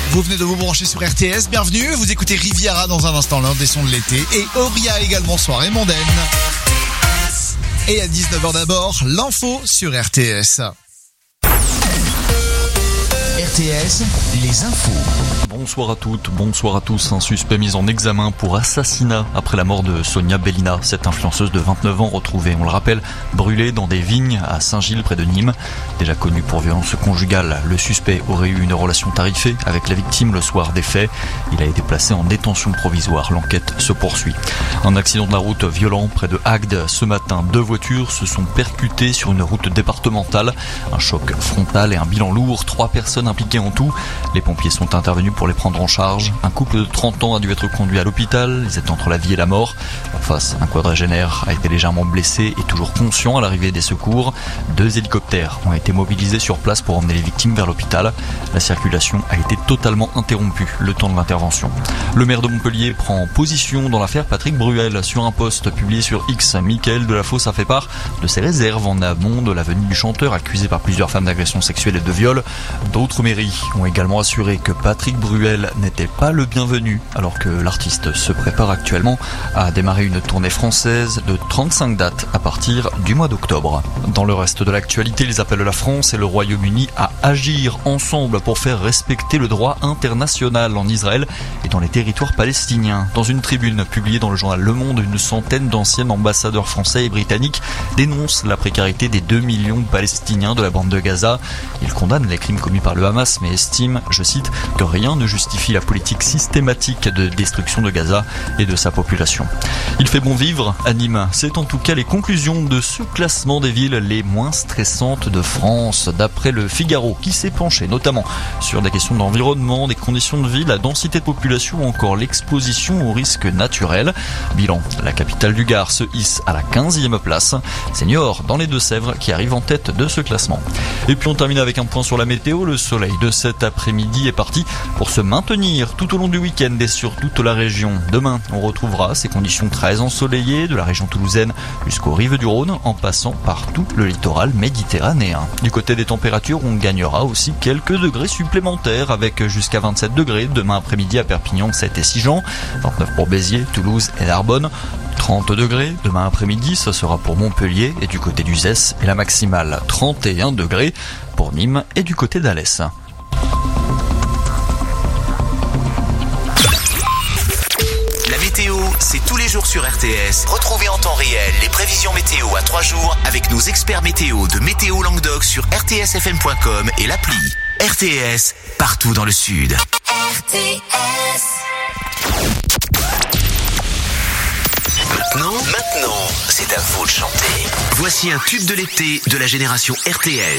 Vous venez de vous brancher sur RTS, bienvenue, vous écoutez Riviera dans un instant, l'un des sons de l'été, et Auria également, soirée mondaine. Et à 19h d'abord, l'info sur RTS. RTS, les infos. Bonsoir à toutes, bonsoir à tous. Un suspect mis en examen pour assassinat après la mort de Sonia Bellina, cette influenceuse de 29 ans retrouvée, on le rappelle, brûlée dans des vignes à Saint-Gilles près de Nîmes. Déjà connu pour violence conjugale, le suspect aurait eu une relation tarifée avec la victime le soir des faits. Il a été placé en détention provisoire. L'enquête se poursuit. Un accident de la route violent près de Agde. Ce matin, 2 voitures se sont percutées sur une route départementale. Un choc frontal et un bilan lourd. 3 personnes impliquées en tout. Les pompiers sont intervenus pour les prendre en charge. Un couple de 30 ans a dû être conduit à l'hôpital. Ils étaient entre la vie et la mort. En face, un quadragénaire a été légèrement blessé et toujours conscient à l'arrivée des secours. 2 hélicoptères ont été mobilisés sur place pour emmener les victimes vers l'hôpital. La circulation a été totalement interrompue le temps de l'intervention. Le maire de Montpellier prend position dans l'affaire Patrick Bruel. Sur un post publié sur X, Mickaël Delafosse a fait part de ses réserves en amont de la venue du chanteur accusé par plusieurs femmes d'agression sexuelle et de viol. D'autres mairies ont également assuré que Patrick Bruel n'était pas le bienvenu, alors que l'artiste se prépare actuellement à démarrer une tournée française de 35 dates à partir du mois d'octobre. Dans le reste de l'actualité, ils appellent la France et le Royaume-Uni à agir ensemble pour faire respecter le droit international en Israël et dans les territoires palestiniens. Dans une tribune publiée dans le journal Le Monde, une centaine d'anciens ambassadeurs français et britanniques dénoncent la précarité des 2 millions de Palestiniens de la bande de Gaza. Ils condamnent les crimes commis par le Hamas, mais estiment, je cite, que rien ne justifie la politique systématique de destruction de Gaza et de sa population. Il fait bon vivre à Nîmes. C'est en tout cas les conclusions de ce classement des villes les moins stressantes de France, d'après le Figaro, qui s'est penché notamment sur des questions d'environnement, des conditions de vie, la densité de population ou encore l'exposition aux risques naturels. Bilan, la capitale du Gard se hisse à la 15e place. C'est Niort, dans les Deux-Sèvres, qui arrive en tête de ce classement. Et puis on termine avec un point sur la météo. Le soleil de cet après-midi est parti pour se maintenir tout au long du week-end et sur toute la région. Demain, on retrouvera ces conditions très ensoleillées de la région toulousaine jusqu'aux rives du Rhône en passant par tout le littoral méditerranéen. Du côté des températures, on gagnera aussi quelques degrés supplémentaires avec jusqu'à 27 degrés demain après-midi à Perpignan, 7 et Sigean, 29 pour Béziers, Toulouse et Narbonne. 30 degrés demain après-midi, ce sera pour Montpellier et du côté du Zès, et la maximale 31 degrés pour Nîmes et du côté d'Alès. La météo, c'est tous les jours sur RTS. Retrouvez en temps réel les prévisions météo à 3 jours avec nos experts météo de Météo Languedoc sur rtsfm.com et l'appli. RTS, partout dans le Sud. RTS. Maintenant, c'est à vous de chanter. Voici un tube de l'été de la génération RTL.